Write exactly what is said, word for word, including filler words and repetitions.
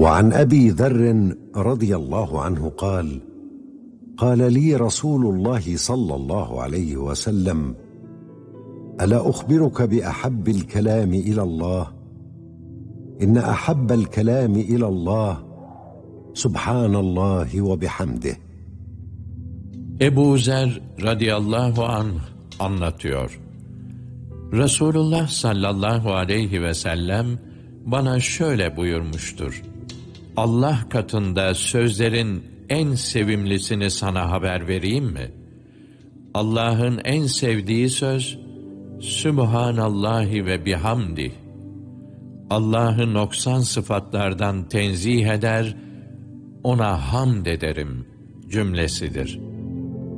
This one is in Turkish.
وعن أبي ذر رضي الله عنه قال: قال لي رسول الله صلى الله عليه وسلم: ألا أخبرك بأحب الكلام إلى الله؟ إن أحب الكلام إلى الله سبحان الله وبحمده. Ebu Zer radıyallahu anh anlatıyor. Resulullah sallallahu aleyhi ve sellem bana şöyle buyurmuştur: Allah katında sözlerin en sevimlisini sana haber vereyim mi? Allah'ın en sevdiği söz, Sübhanallahi ve bihamdih. Allah'ı noksan sıfatlardan tenzih eder, ona hamd ederim cümlesidir.